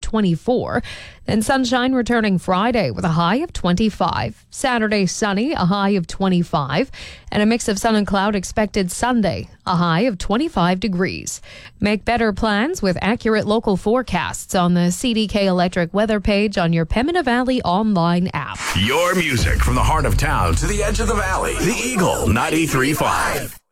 24. Then sunshine returning Friday with a high of 25. Saturday sunny, a high of 25. And a mix of sun and cloud expected Sunday, a high of 25 degrees. Make better plans with accurate local forecasts on the CDK Electric weather page on your Pembina Valley online app. Your music from the heart of town to the edge of the valley. The Eagle 93.5.